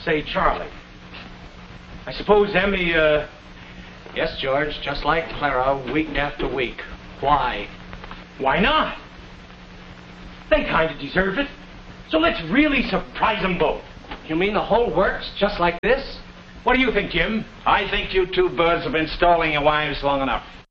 say Charlie. I suppose Emmy, Yes, George, just like Clara, week after week. Why? Why not? They kind of deserve it. So let's really surprise them both. You mean the whole works just like this? What do you think, Jim? I think you two birds have been stalling your wives long enough.